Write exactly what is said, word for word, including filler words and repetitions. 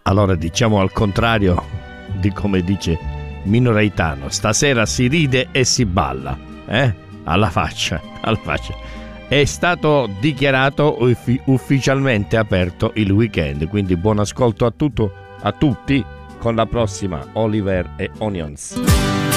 Allora diciamo al contrario di come dice Mino Raitano, stasera si ride e si balla, eh? Alla faccia, alla faccia. È stato dichiarato uffi- ufficialmente aperto il weekend, quindi buon ascolto a tutto, a tutti con la prossima Oliver e Onions.